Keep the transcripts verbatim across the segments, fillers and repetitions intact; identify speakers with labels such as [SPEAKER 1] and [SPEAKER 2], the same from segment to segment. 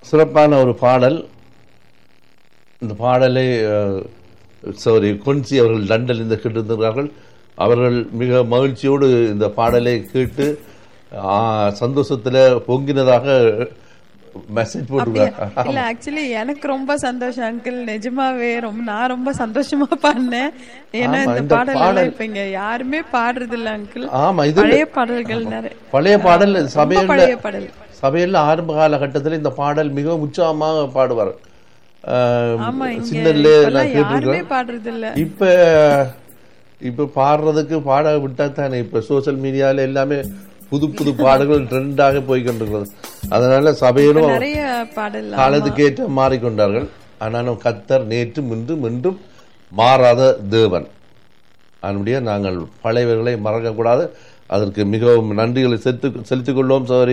[SPEAKER 1] சிறப்பான ஒரு பாடல். இந்த பாடலை சாரி கொன்சி அவர்கள் லண்டனில் இருந்து கேட்டிருந்தார்கள். அவர்கள் மிக மகிழ்ச்சியோடு இந்த பாடலை கேட்டு சந்தோஷத்துல பொங்கினதாக மெசேஜ் போட்டுருக்காங்க.
[SPEAKER 2] இல்ல ஆக்சுவலி எனக்கு ரொம்ப சந்தோஷம் அங்கிள், நிஜமாவே ரொம்ப நான் ரொம்ப சந்தோஷமா பாடினேன். ஏன்னா இந்த பாடல் இப்ப இங்க யாருமே பாடுறது இல்ல அங்கிள்.
[SPEAKER 1] ஆமா, இது
[SPEAKER 2] பழைய பாடல்கள் நிறைய
[SPEAKER 1] பழைய பாடல் சபையில்
[SPEAKER 2] பழைய பாடல்
[SPEAKER 1] சபையில் ஆரம்ப காலகட்டத்தில் இந்த பாடல் மிகவும் உற்சாகமாக பாடுவார். சின்னல்ல நான் கேட்டிருக்கேன்.
[SPEAKER 2] பாடுறது இல்ல
[SPEAKER 1] இப்ப இப்ப பாடுறதுக்கு பாட விட்டா தானே. இப்ப சோசியல் மீடியால எல்லாமே புது புது பாடல்கள் ட்ரெண்டாக போய்கொண்டிருக்கிறது. அதனால சபையிலும்
[SPEAKER 2] நிறைய பாடல்
[SPEAKER 1] காலத்துக்கு ஏற்ற மாறிக்கொண்டார்கள். ஆனாலும் கர்த்தர் நேற்று இன்றும் இன்றும் மாறாத தேவன். அதனுடைய நாங்கள் பழையவர்களை மறக்கக்கூடாது. அதற்கு மிகவும் நன்றிகளை செலுத்தி செலுத்திக் கொள்வோம். சாரி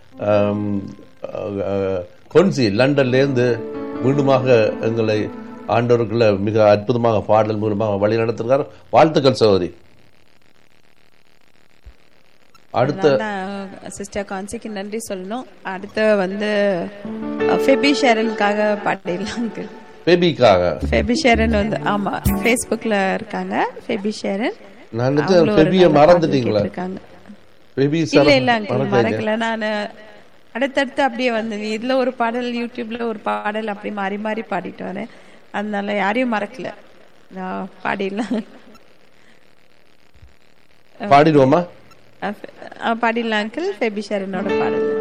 [SPEAKER 1] கொன்சி லண்டன்லேருந்து மீண்டுமாக எங்களை ஆண்டவருக்குள்ள மிக அற்புதமாக பாடல் மூலமாக வழி நடத்துகிறார். வாழ்த்துக்கள் சகோதரி. அடுத்த
[SPEAKER 2] சிஸ்டர் கான்சிக்கு நன்றி சொல்லணும். அடுத்து வந்து ஃபெபி ஷேரனுக்காக பாடிடலாம்.
[SPEAKER 1] ஃபெபிக்காக
[SPEAKER 2] ஃபெபி ஷேரன் வந்து ஆமா ஃபேஸ்புக்ல இருக்காங்க. ஃபெபி ஷேரன்
[SPEAKER 1] நான் ஃபெபியை மறந்துட்டீங்களா?
[SPEAKER 2] இருக்காங்க.
[SPEAKER 1] ஃபெபி
[SPEAKER 2] இல்ல இல்ல அங்கிள் மறக்கல. நான் அடுத்தடுத்து அப்படியே வந்து இதுல ஒரு பாடல் யூடியூப்ல ஒரு பாடல் அப்படி மாறி மாறி பாடிட்டு வரேன். அதனால யாரையும் மறக்கல. நான் பாடிடலாம்.
[SPEAKER 1] பாடிடுவோமா?
[SPEAKER 2] பாடிடலாம் அங்கிள். ஃபெபி ஷேரனோட பாடல்.